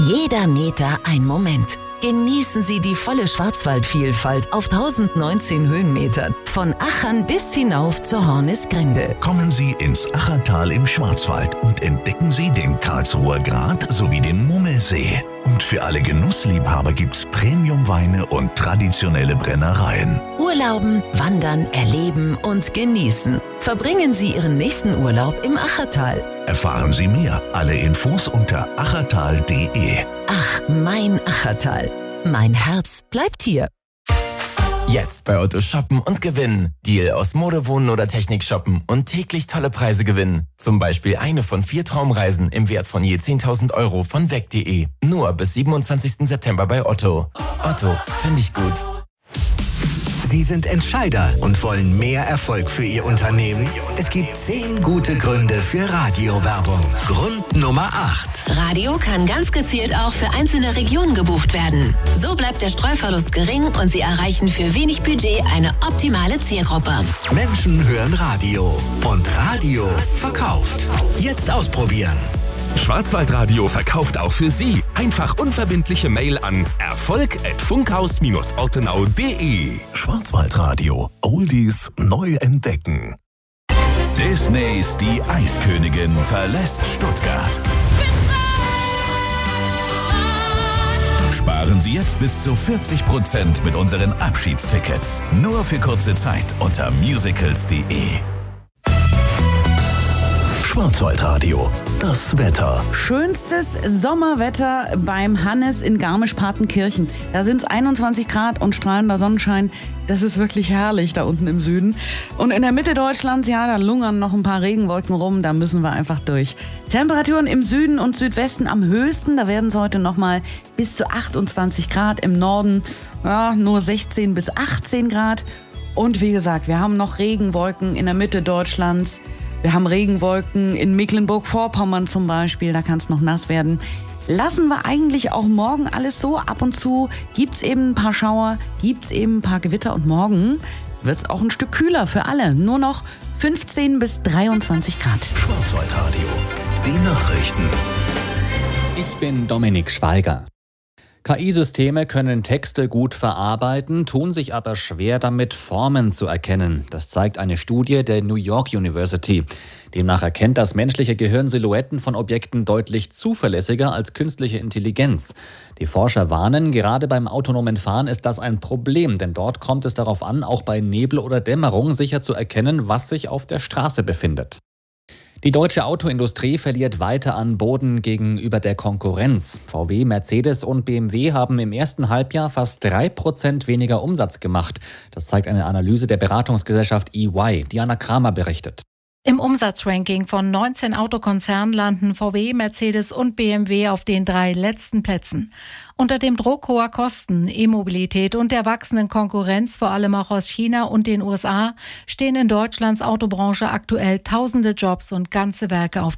Jeder Meter ein Moment. Genießen Sie die volle Schwarzwaldvielfalt auf 1019 Höhenmetern. Von Achern bis hinauf zur Hornisgrinde. Kommen Sie ins Achertal im Schwarzwald und entdecken Sie den Karlsruher Grat sowie den Mummelsee. Und für alle Genussliebhaber gibt's Premiumweine und traditionelle Brennereien. Urlauben, wandern, erleben und genießen. Verbringen Sie Ihren nächsten Urlaub im Achertal. Erfahren Sie mehr. Alle Infos unter achertal.de. Ach, mein Achertal. Mein Herz bleibt hier. Jetzt bei Otto shoppen und gewinnen. Deal aus Mode, Wohnen oder Technik shoppen und täglich tolle Preise gewinnen. Zum Beispiel eine von 4 Traumreisen im Wert von je 10.000 Euro von weg.de. Nur bis 27. September bei Otto. Otto, finde ich gut. Sie sind Entscheider und wollen mehr Erfolg für Ihr Unternehmen? Es gibt 10 gute Gründe für Radiowerbung. Grund Nummer 8. Radio kann ganz gezielt auch für einzelne Regionen gebucht werden. So bleibt der Streuverlust gering und Sie erreichen für wenig Budget eine optimale Zielgruppe. Menschen hören Radio und Radio verkauft. Jetzt ausprobieren. Schwarzwaldradio verkauft auch für Sie. Einfach unverbindliche Mail an erfolg@funkhaus-ortenau.de. Schwarzwaldradio. Oldies neu entdecken. Disneys Die Eiskönigin verlässt Stuttgart. Sparen Sie jetzt bis zu 40% mit unseren Abschiedstickets. Nur für kurze Zeit unter musicals.de. Schwarzwaldradio, das Wetter. Schönstes Sommerwetter beim Hannes in Garmisch-Partenkirchen. Da sind es 21 Grad und strahlender Sonnenschein. Das ist wirklich herrlich da unten im Süden. Und in der Mitte Deutschlands, ja, da lungern noch ein paar Regenwolken rum. Da müssen wir einfach durch. Temperaturen im Süden und Südwesten am höchsten. Da werden es heute nochmal bis zu 28 Grad. Im Norden ja, nur 16 bis 18 Grad. Und wie gesagt, wir haben noch Regenwolken in der Mitte Deutschlands. Wir haben Regenwolken in Mecklenburg-Vorpommern zum Beispiel, da kann es noch nass werden. Lassen wir eigentlich auch morgen alles so. Ab und zu gibt's eben ein paar Schauer, gibt's eben ein paar Gewitter und morgen wird's auch ein Stück kühler für alle. Nur noch 15 bis 23 Grad. Schwarzwaldradio, die Nachrichten. Ich bin Dominik Schweiger. KI-Systeme können Texte gut verarbeiten, tun sich aber schwer damit, Formen zu erkennen. Das zeigt eine Studie der New York University. Demnach erkennt das menschliche Gehirn Silhouetten von Objekten deutlich zuverlässiger als künstliche Intelligenz. Die Forscher warnen, gerade beim autonomen Fahren ist das ein Problem, denn dort kommt es darauf an, auch bei Nebel oder Dämmerung sicher zu erkennen, was sich auf der Straße befindet. Die deutsche Autoindustrie verliert weiter an Boden gegenüber der Konkurrenz. VW, Mercedes und BMW haben im ersten Halbjahr fast 3% weniger Umsatz gemacht. Das zeigt eine Analyse der Beratungsgesellschaft EY. Diana Kramer berichtet. Im Umsatzranking von 19 Autokonzernen landen VW, Mercedes und BMW auf den 3 letzten Plätzen. Unter dem Druck hoher Kosten, E-Mobilität und der wachsenden Konkurrenz, vor allem auch aus China und den USA, stehen in Deutschlands Autobranche aktuell tausende Jobs und ganze Werke auf